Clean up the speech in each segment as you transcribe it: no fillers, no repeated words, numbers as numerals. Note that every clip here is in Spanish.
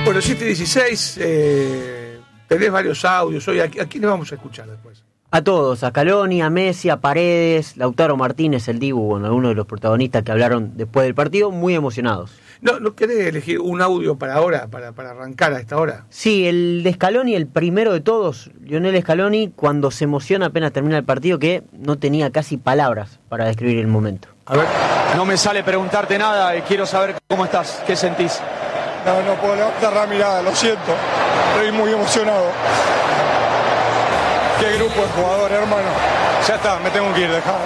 Bueno, 7:16, tenés varios audios hoy. ¿A quiénes vamos a escuchar después? A todos, a Scaloni, a Messi, a Paredes, Lautaro Martínez, el Dibu, bueno, algunos de los protagonistas que hablaron después del partido, muy emocionados. ¿No querés elegir un audio para ahora, para arrancar a esta hora? Sí, el de Scaloni, el primero de todos, Lionel Scaloni, cuando se emociona apenas termina el partido, que no tenía casi palabras para describir el momento. A ver. No me sale preguntarte nada y quiero saber cómo estás, qué sentís. No puedo levantar la mirada, lo siento. Estoy muy emocionado. Qué grupo de jugadores, hermano. Ya está, me tengo que ir, dejá.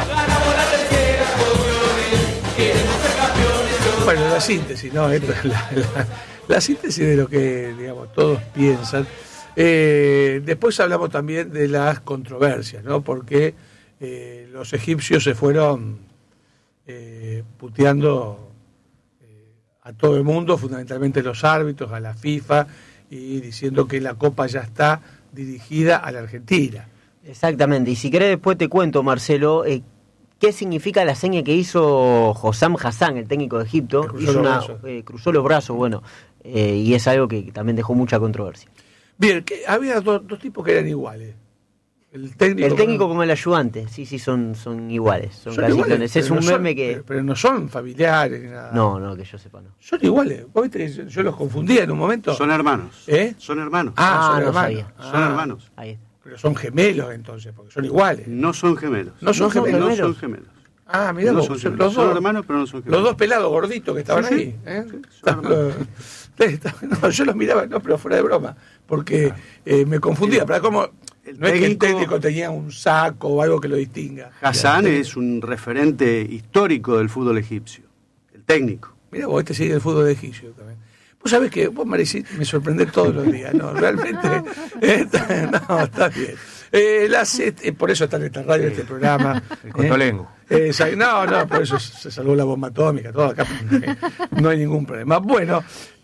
Bueno, la síntesis, ¿no? Esto es la síntesis de lo que, digamos, todos piensan. Después hablamos también de las controversias, ¿no? Porque los egipcios se fueron puteando a todo el mundo, fundamentalmente los árbitros, a la FIFA, y diciendo que la Copa ya está dirigida a la Argentina. Exactamente, y si querés después te cuento, Marcelo, qué significa la seña que hizo Hossam Hassan, el técnico de Egipto. Cruzó los brazos, bueno, y es algo que también dejó mucha controversia. Bien, había dos tipos que eran iguales. El técnico como el ayudante, sí, son iguales, son casi iguales. Es un meme que... Pero no son familiares ni nada. No, que yo sepa, no. Son iguales. ¿Vos viste que yo los confundía en un momento? Son hermanos. Son hermanos. Son hermanos. Sabía. Son hermanos. Ahí está. Pero son gemelos entonces, porque son iguales. No son gemelos. No son gemelos. No son gemelos. Mirá no vos, son los son dos hermanos, pero no son gemelos. Los dos pelados gorditos que estaban ahí. Sí, son hermanos. No, yo los miraba, pero fuera de broma, porque me confundía. Pero como no es que el técnico tenía un saco o algo que lo distinga. Hassan es un referente histórico del fútbol egipcio. El técnico. Mirá vos, sigue el fútbol egipcio también. Vos sabés que vos, Maricí, me sorprendés todos los días, ¿no? Realmente, está bien. Por eso está en esta radio, este programa. El Cotolengo. Por eso se salvó la bomba atómica, todo acá. No hay ningún problema. Bueno,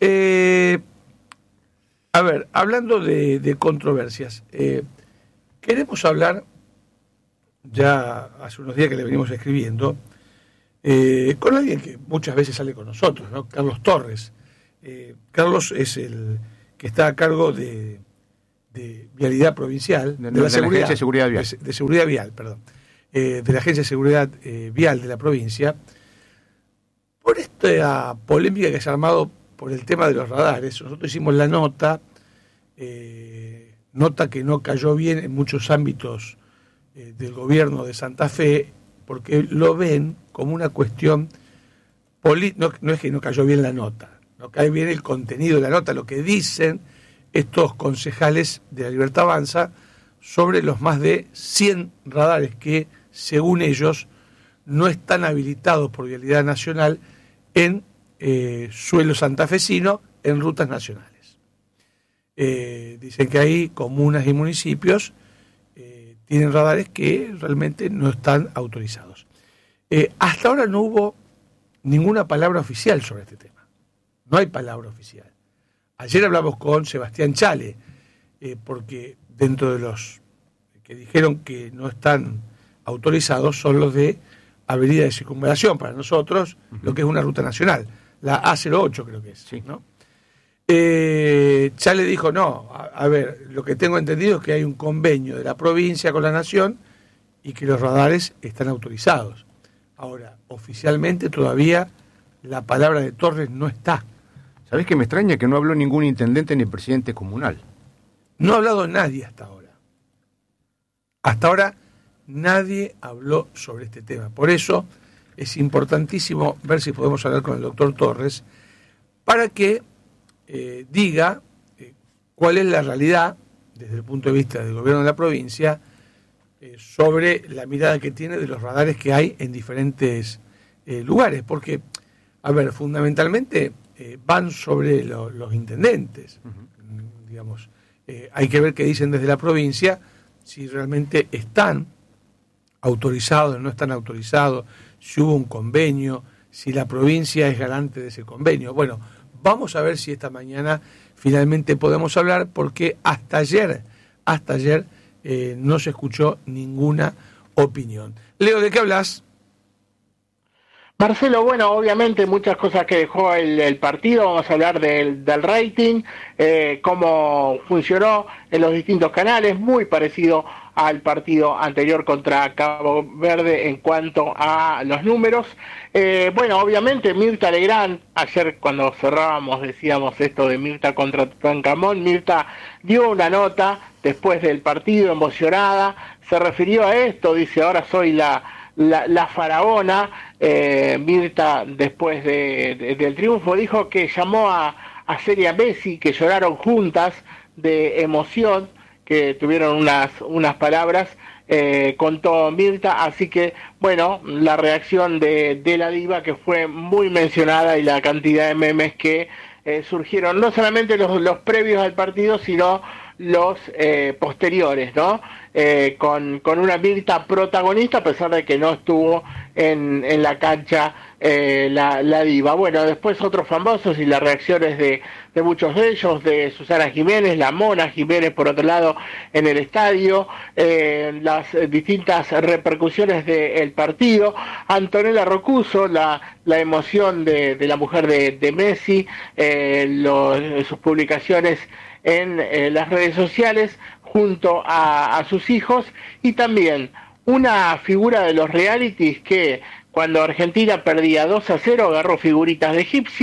a ver, hablando de controversias, queremos hablar, ya hace unos días que le venimos escribiendo, con alguien que muchas veces sale con nosotros, ¿no? Carlos Torres. Carlos es el que está a cargo de Vialidad Provincial, de la Agencia de Seguridad Vial. De Seguridad Vial, perdón. De la Agencia de Seguridad Vial de la provincia, por esta polémica que se ha armado por el tema de los radares. Nosotros hicimos la nota que no cayó bien en muchos ámbitos del gobierno de Santa Fe, porque lo ven como una cuestión política. No es que no cayó bien la nota, no cae bien el contenido de la nota, lo que dicen estos concejales de La Libertad Avanza sobre los más de 100 radares que, según ellos, no están habilitados por Vialidad Nacional en suelo santafesino, en rutas nacionales. Dicen que hay comunas y municipios tienen radares que realmente no están autorizados. Hasta ahora no hubo ninguna palabra oficial sobre este tema. No hay palabra oficial. Ayer hablamos con Sebastián Chale, porque dentro de los que dijeron que no están autorizados son los de Avenida de Circunvalación, para nosotros, lo que es una ruta nacional, la A08 creo que es, sí, ¿no? Chale dijo, no, a ver, lo que tengo entendido es que hay un convenio de la provincia con la nación y que los radares están autorizados. Ahora, oficialmente todavía la palabra de Torres no está. ¿Sabés que me extraña que no habló ningún intendente ni presidente comunal? No ha hablado nadie hasta ahora. Hasta ahora nadie habló sobre este tema. Por eso es importantísimo ver si podemos hablar con el doctor Torres para que diga cuál es la realidad desde el punto de vista del gobierno de la provincia sobre la mirada que tiene de los radares que hay en diferentes lugares. Porque, a ver, fundamentalmente van sobre los intendentes. Digamos, hay que ver qué dicen desde la provincia, si realmente están autorizados o no están autorizados, si hubo un convenio, si la provincia es garante de ese convenio. Bueno, vamos a ver si esta mañana finalmente podemos hablar, porque hasta ayer no se escuchó ninguna opinión. Leo, ¿de qué hablas? Marcelo, bueno, obviamente muchas cosas que dejó el partido, vamos a hablar del rating, cómo funcionó en los distintos canales, muy parecido al partido anterior contra Cabo Verde en cuanto a los números. Bueno, obviamente Mirta Legrand, ayer cuando cerrábamos decíamos esto de Mirta contra Tutankamón, Mirta dio una nota después del partido emocionada, se refirió a esto, dice ahora soy la faraona. Mirta después del triunfo dijo que llamó a Celia Messi, que lloraron juntas de emoción, que tuvieron unas palabras, contó Mirta, así que bueno, la reacción de la diva que fue muy mencionada y la cantidad de memes que surgieron, no solamente los previos al partido, sino los posteriores, ¿no? Con una Mirta protagonista, a pesar de que no estuvo en la cancha la diva. Bueno, después otros famosos y las reacciones de muchos de ellos, de Susana Jiménez, la Mona Jiménez, por otro lado, en el estadio, las distintas repercusiones del partido, Antonella Rocuso, la emoción de la mujer de Messi, sus publicaciones en las redes sociales junto a sus hijos, y también una figura de los realities que cuando Argentina perdía 2-0 agarró figuritas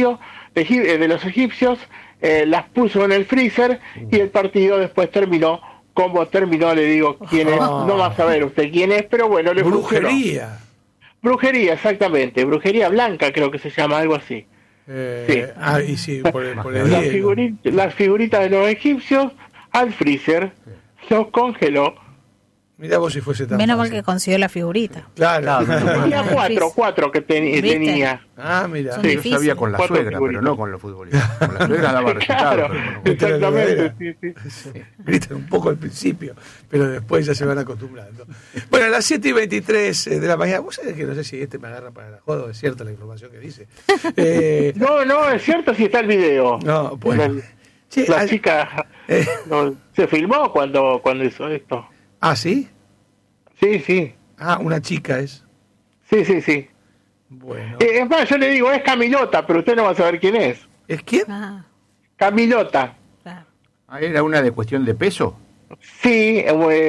de los egipcios, las puso en el freezer y el partido después terminó como terminó. Le digo quién es, no va a saber usted quién es, pero bueno, le brujería. Brujería, exactamente, brujería blanca creo que se llama, algo así. Sí. Y sí, por el las figuritas de los egipcios al freezer, los congeló. Mirá vos si fuese tan menos mal fácil. que consiguió la figurita. Claro. Tenía cuatro que tenía. Ah, mira. Son Yo difíciles. sabía con la 4 suegra, figuritas. pero no con los futbolistas. Con la suegra daba resultados. Claro, Pero exactamente. Sí. Gritan un poco al principio, pero después ya se van acostumbrando. Bueno, a las 7:23 de la mañana, vos sabés que no sé si me agarra para la joda, o es cierta la información que dice. No, es cierto si está el video. No, bueno. Che, La chica se filmó cuando hizo esto. ¿Ah, sí? Sí. Ah, una chica es. Sí. Bueno. Es más, yo le digo, es Camilota, pero usted no va a saber quién es. ¿Es quién? Ah, Camilota. claro. ¿Era una de cuestión de peso? Sí,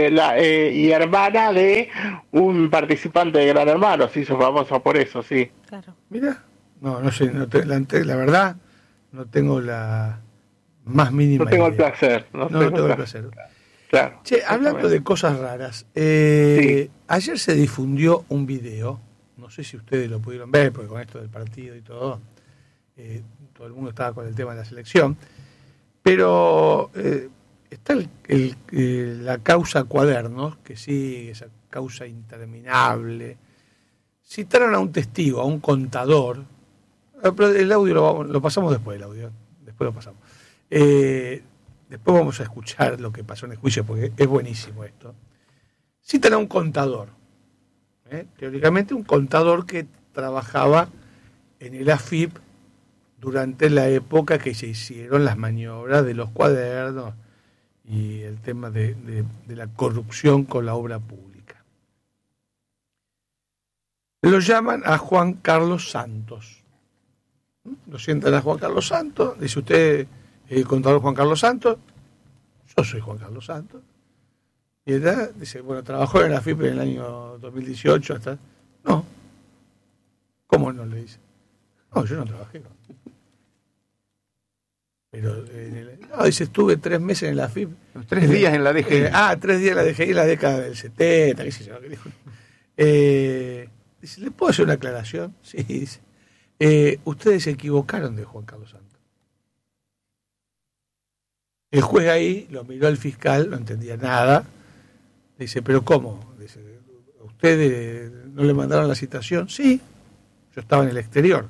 y hermana de un participante de Gran Hermano, se hizo famoso por eso, sí. Claro. Mira. No sé, la verdad, no tengo la más mínima No tengo el idea. placer. No tengo el placer. Claro. Che, hablando de cosas raras, ayer se difundió un video, no sé si ustedes lo pudieron ver, porque con esto del partido y todo, todo el mundo estaba con el tema de la selección, pero está la causa Cuadernos, que sigue, esa causa interminable. Citaron a un testigo, a un contador, pero el audio lo pasamos después, después lo pasamos. Después vamos a escuchar lo que pasó en el juicio, porque es buenísimo esto. Citan a un contador, teóricamente un contador que trabajaba en el AFIP durante la época que se hicieron las maniobras de los cuadernos y el tema de la corrupción con la obra pública. Lo llaman a Juan Carlos Santos. Lo sientan a Juan Carlos Santos, dice usted... El contador Juan Carlos Santos, yo soy Juan Carlos Santos, y él dice, bueno, trabajó en la AFIP en el año 2018 hasta... No, ¿cómo no? Le dice. No, yo no trabajé. Pero, no, dice, estuve 3 meses en la AFIP. 3 días en la DGI. 3 días en la DGI en la década del 70, qué sé yo, qué dijo. Dice, ¿le puedo hacer una aclaración? Sí, dice. Ustedes se equivocaron de Juan Carlos Santos. El juez ahí lo miró al fiscal, no entendía nada. Dice, ¿pero cómo? Dice, ¿ustedes no le mandaron la citación? Sí, yo estaba en el exterior.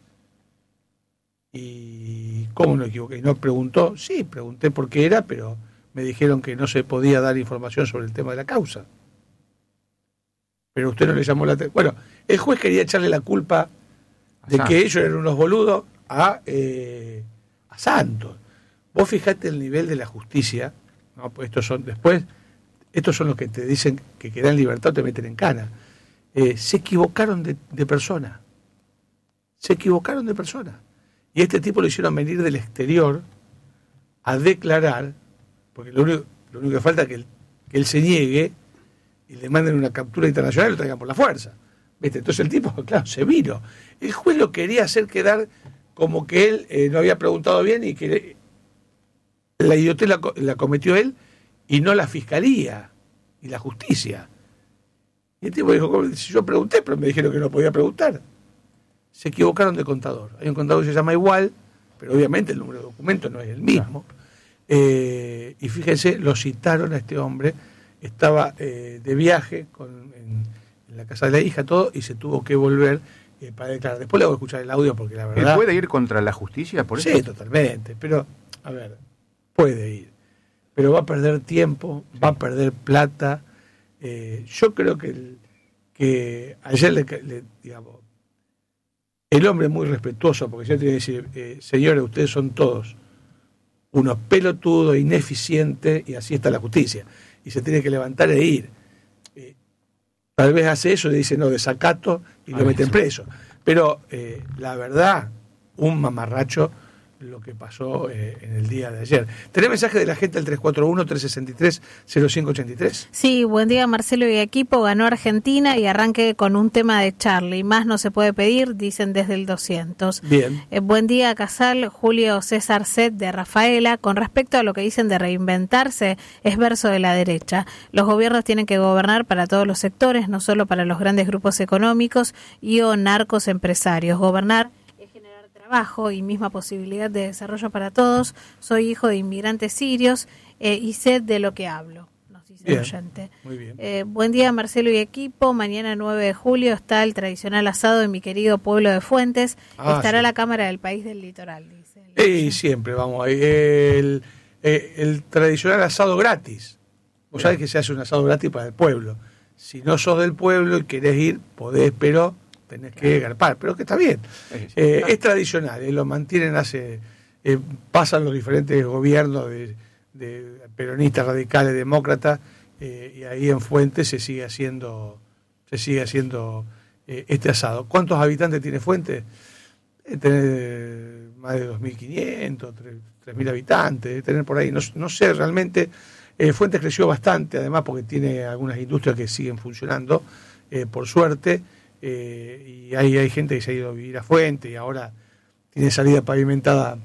¿Y cómo no equivoqué? ¿Y no preguntó? Sí, pregunté por qué era, pero me dijeron que no se podía dar información sobre el tema de la causa. Pero usted no le llamó la atención. Bueno, el juez quería echarle la culpa de que ellos eran unos boludos a Santos. Vos fijate el nivel de la justicia, ¿no? Pues estos son los que te dicen que quedan en libertad o te meten en cana. Se equivocaron de persona. Se equivocaron de persona. Y a este tipo lo hicieron venir del exterior a declarar, porque lo único que falta es que él se niegue y le manden una captura internacional y lo traigan por la fuerza. ¿Viste? Entonces el tipo, claro, se vino. El juez lo quería hacer quedar como que él no había preguntado bien y que la idiotez la cometió él y no la fiscalía y la justicia. Y el tipo dijo, si yo pregunté, pero me dijeron que no podía preguntar. Se equivocaron de contador. Hay un contador que se llama igual, pero obviamente el número de documentos no es el mismo. Y fíjense, lo citaron a este hombre, estaba de viaje en la casa de la hija, todo, y se tuvo que volver para declarar. Después le voy a escuchar el audio porque la verdad... ¿Él puede ir contra la justicia por eso? Sí, totalmente, pero, a ver, puede ir. Pero va a perder tiempo, va a perder plata. Yo creo que ayer digamos, el hombre muy respetuoso, porque yo tiene que decir, señores, ustedes son todos unos pelotudos, ineficientes, y así está la justicia. Y se tiene que levantar e ir. Tal vez hace eso y le dice no, desacato, y lo meten preso. Pero la verdad, un mamarracho lo que pasó en el día de ayer. ¿Tenés mensaje de la gente al 341-363-0583? Sí, buen día Marcelo y equipo. Ganó Argentina y arranque con un tema de Charlie. Más no se puede pedir, dicen desde el 200. Bien. Buen día Casal, Julio César Set de Rafaela. Con respecto a lo que dicen de reinventarse, es verso de la derecha. Los gobiernos tienen que gobernar para todos los sectores, no solo para los grandes grupos económicos y o narcos empresarios. Gobernar trabajo y misma posibilidad de desarrollo para todos. Soy hijo de inmigrantes sirios y sé de lo que hablo, nos dice el oyente. Muy bien. Buen día Marcelo y equipo. Mañana 9 de julio está el tradicional asado en mi querido pueblo de Fuentes. Estará la Cámara del País del Litoral, dice. Y siempre vamos ahí. El tradicional asado gratis. Vos sabés que se hace un asado gratis para el pueblo. Si no sos del pueblo y querés ir, podés, pero tenés que garpar, pero que está bien. Es tradicional, lo mantienen pasan los diferentes gobiernos de peronistas, radicales, demócratas, y ahí en Fuentes se sigue haciendo este asado. ¿Cuántos habitantes tiene Fuentes? Tener más de 2.500, 3.000 habitantes, tener por ahí, no sé realmente. Fuentes creció bastante, además porque tiene algunas industrias que siguen funcionando, por suerte. Y hay gente que se ha ido a vivir a Fuente y ahora tiene salida pavimentada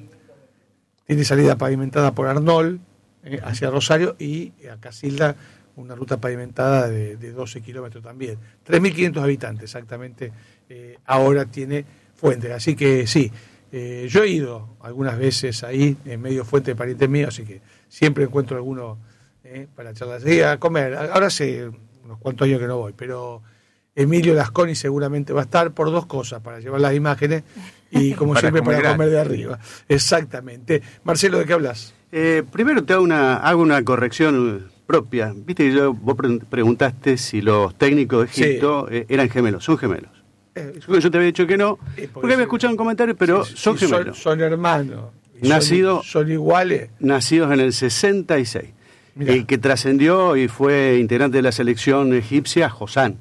por Arnol hacia Rosario, y a Casilda una ruta pavimentada de 12 kilómetros también. 3.500 habitantes exactamente ahora tiene Fuente, así que sí, yo he ido algunas veces ahí en medio Fuente de parientes míos, así que siempre encuentro alguno para charlar, a comer. Ahora hace unos cuantos años que no voy, pero Emilio Lasconi seguramente va a estar por dos cosas, para llevar las imágenes y como siempre para comer de arriba. Exactamente. Marcelo, ¿de qué hablas? Primero te hago una corrección propia. Viste que vos preguntaste si los técnicos de Egipto eran gemelos. Son gemelos. Yo te había dicho que no, porque había escuchado un comentario, pero son gemelos. Son hermanos. Son iguales. Nacidos en el 66. Mirá. El que trascendió y fue integrante de la selección egipcia, Hossam.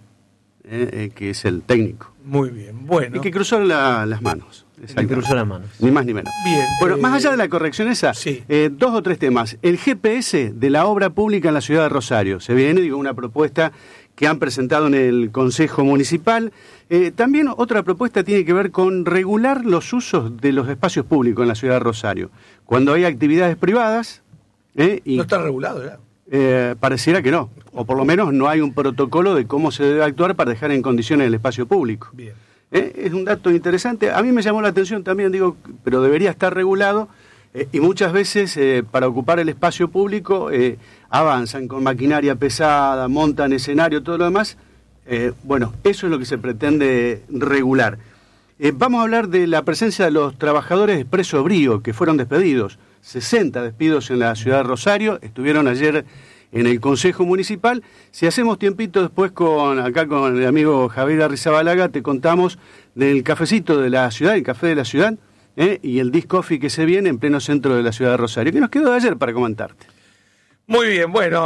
Que es el técnico. Muy bien, bueno. Y que cruzó las manos. Cruzó las manos. Ni más ni menos. Bien. Bueno, más allá de la corrección esa, dos o tres temas. El GPS de la obra pública en la ciudad de Rosario. Se viene, una propuesta que han presentado en el Consejo Municipal. También otra propuesta tiene que ver con regular los usos de los espacios públicos en la ciudad de Rosario. Cuando hay actividades privadas... no está regulado ya. Pareciera que no, o por lo menos no hay un protocolo de cómo se debe actuar para dejar en condiciones el espacio público. Bien. Es un dato interesante. A mí me llamó la atención también, pero debería estar regulado, y muchas veces para ocupar el espacio público avanzan con maquinaria pesada, montan escenario, todo lo demás. Bueno, eso es lo que se pretende regular. Vamos a hablar de la presencia de los trabajadores de Expreso Brío que fueron despedidos. 60 despidos en la ciudad de Rosario, estuvieron ayer en el Consejo Municipal. Si hacemos tiempito después con el amigo Javier Arrizabalaga, te contamos del cafecito de la ciudad, el café de la ciudad, y el disc coffee que se viene en pleno centro de la ciudad de Rosario, que nos quedó de ayer para comentarte. Muy bien, bueno,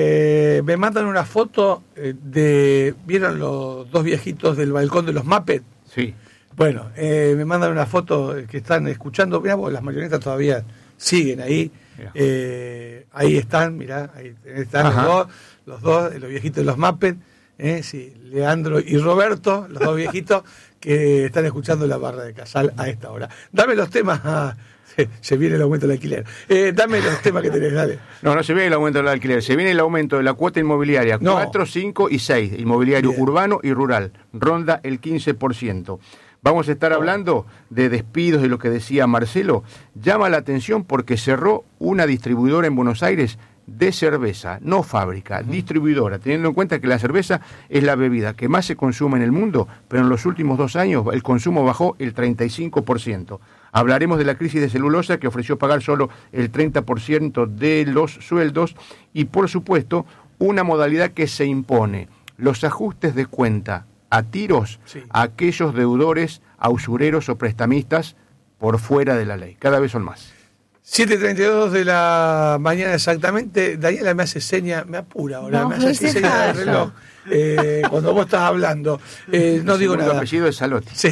me mandan una foto ¿vieron los dos viejitos del balcón de los Muppets? Sí. Bueno, me mandan una foto que están escuchando. Mirá, las marionetas todavía siguen ahí. Ahí están, mirá, ahí están los dos, los viejitos de los Muppets. Sí, Leandro y Roberto, los dos viejitos que están escuchando La Barra de Casal a esta hora. Dame los temas. Se viene el aumento del alquiler. Dame los temas que tenés, dale. No se viene el aumento del alquiler, se viene el aumento de la cuota inmobiliaria 4, 5 y 6, inmobiliario urbano y rural, ronda el 15%. Vamos a estar hablando de despidos, de lo que decía Marcelo. Llama la atención porque cerró una distribuidora en Buenos Aires de cerveza, no fábrica, distribuidora, teniendo en cuenta que la cerveza es la bebida que más se consume en el mundo, pero en los últimos 2 años el consumo bajó el 35%. Hablaremos de la crisis de celulosa que ofreció pagar solo el 30% de los sueldos y, por supuesto, una modalidad que se impone, los ajustes de cuenta a tiros a aquellos deudores, a usureros o prestamistas por fuera de la ley. Cada vez son más. 7:32 de la mañana exactamente. Daniela me hace seña, me apura ahora, me hace seña del reloj. Cuando vos estás hablando, no digo nada. El apellido es Salotti. Sí.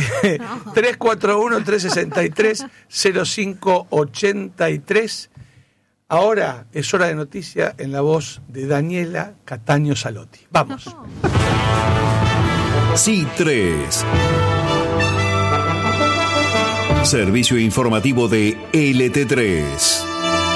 341-363-0583. Ahora es hora de noticia en la voz de Daniela Cataño Salotti. Vamos. Sí, 3. Servicio informativo de LT3.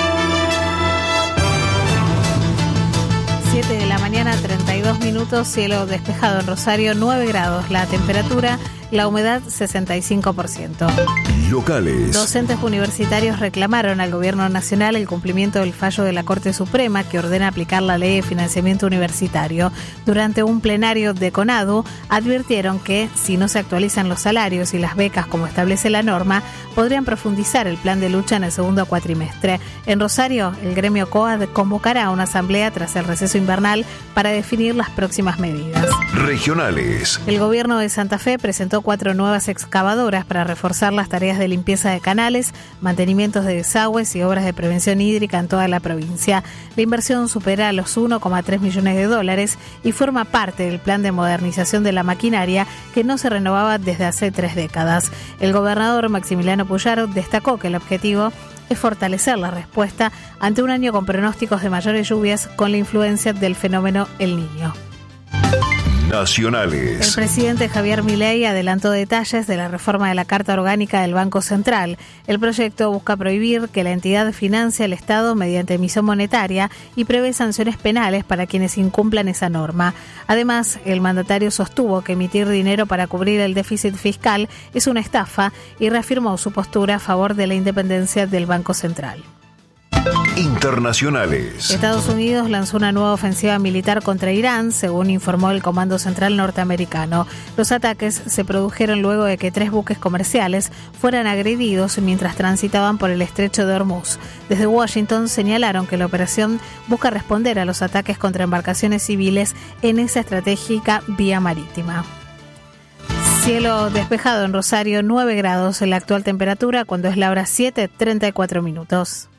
7 de la mañana, 32 minutos, cielo despejado en Rosario, 9 grados la temperatura, la humedad 65%. Locales. Docentes universitarios reclamaron al Gobierno Nacional el cumplimiento del fallo de la Corte Suprema que ordena aplicar la Ley de Financiamiento Universitario. Durante un plenario de CONADU, advirtieron que, si no se actualizan los salarios y las becas como establece la norma, podrían profundizar el plan de lucha en el segundo cuatrimestre. En Rosario, el gremio COAD convocará una asamblea tras el receso invernal para definir las próximas medidas. Regionales. El Gobierno de Santa Fe presentó 4 nuevas excavadoras para reforzar las tareas de limpieza de canales, mantenimientos de desagües y obras de prevención hídrica en toda la provincia. La inversión supera los $1,3 millones y forma parte del plan de modernización de la maquinaria que no se renovaba desde hace 3 décadas. El gobernador Maximiliano Puyaro destacó que el objetivo es fortalecer la respuesta ante un año con pronósticos de mayores lluvias con la influencia del fenómeno El Niño. Nacionales. El presidente Javier Milei adelantó detalles de la reforma de la Carta Orgánica del Banco Central. El proyecto busca prohibir que la entidad financie al Estado mediante emisión monetaria y prevé sanciones penales para quienes incumplan esa norma. Además, el mandatario sostuvo que emitir dinero para cubrir el déficit fiscal es una estafa y reafirmó su postura a favor de la independencia del Banco Central. Internacionales. Estados Unidos lanzó una nueva ofensiva militar contra Irán, según informó el Comando Central norteamericano. Los ataques se produjeron luego de que 3 buques comerciales fueran agredidos mientras transitaban por el estrecho de Hormuz. Desde Washington señalaron que la operación busca responder a los ataques contra embarcaciones civiles en esa estratégica vía marítima. Cielo despejado en Rosario, 9 grados en la actual temperatura, cuando es la hora 7:34 minutos.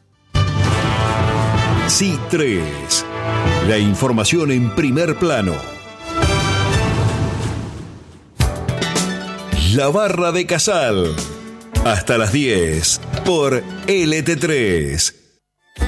Sí, 3. La información en primer plano. La Barra de Casal. Hasta las 10 por LT3.